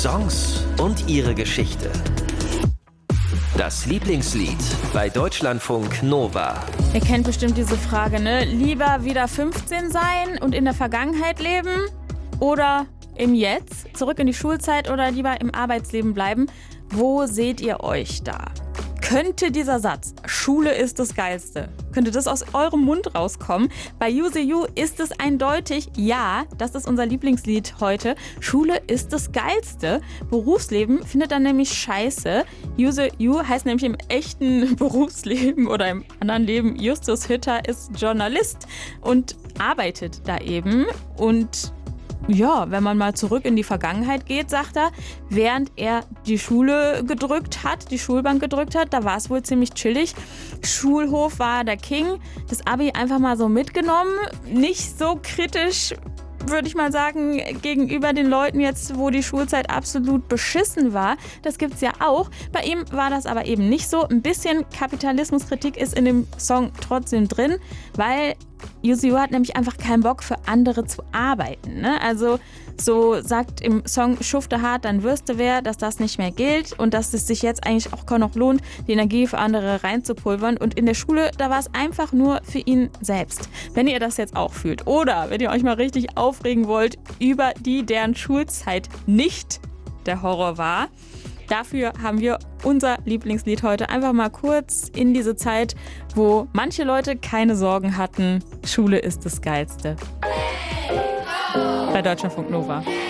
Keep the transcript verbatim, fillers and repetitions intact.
Songs und ihre Geschichte. Das Lieblingslied bei Deutschlandfunk Nova. Ihr kennt bestimmt diese Frage, ne? Lieber wieder fünfzehn sein und in der Vergangenheit leben oder im Jetzt, zurück in die Schulzeit oder lieber im Arbeitsleben bleiben? Wo seht ihr euch da? Könnte dieser Satz, Schule ist das Geilste, könnte das aus eurem Mund rauskommen? Bei Use You ist es eindeutig, ja, das ist unser Lieblingslied heute. Schule ist das Geilste. Berufsleben findet dann nämlich scheiße. Use You heißt nämlich im echten Berufsleben oder im anderen Leben, Justus Hütter ist Journalist und arbeitet da eben. Und ja, wenn man mal zurück in die Vergangenheit geht, sagt er, während er die Schule gedrückt hat, die Schulbank gedrückt hat, da war es wohl ziemlich chillig. Schulhof war der King, das Abi einfach mal so mitgenommen, nicht so kritisch, würde ich mal sagen, gegenüber den Leuten jetzt, wo die Schulzeit absolut beschissen war. Das gibt's ja auch. Bei ihm war das aber eben nicht so. Ein bisschen Kapitalismuskritik ist in dem Song trotzdem drin, weil Use You hat nämlich einfach keinen Bock für andere zu arbeiten. Ne? Also so sagt im Song Schufte hart, dann wirst du wer, dass das nicht mehr gilt und dass es sich jetzt eigentlich auch kaum noch lohnt, die Energie für andere reinzupulvern. Und in der Schule, da war es einfach nur für ihn selbst. Wenn ihr das jetzt auch fühlt oder wenn ihr euch mal richtig aufregen wollt über die, deren Schulzeit nicht der Horror war, dafür haben wir unser Lieblingslied heute einfach mal kurz in diese Zeit, wo manche Leute keine Sorgen hatten. Schule ist das Geilste. Bei Deutschlandfunk Nova.